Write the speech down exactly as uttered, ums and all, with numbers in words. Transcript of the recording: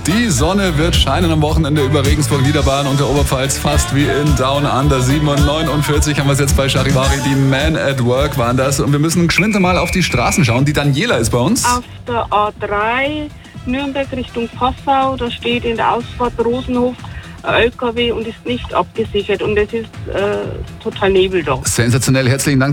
Die Sonne wird scheinen am Wochenende über Regensburg, Niederbayern und der Oberpfalz, fast wie in Down Under. sieben Uhr neunundvierzig haben wir es jetzt bei Charivari. Die Man at Work waren das. Und wir müssen geschwind mal auf die Straßen schauen. Die Daniela ist bei uns. Auf der A drei Nürnberg Richtung Passau, da steht in der Ausfahrt Rosenhof ein L K W und ist nicht abgesichert. Und es ist äh, total Nebel da. Sensationell, herzlichen Dank.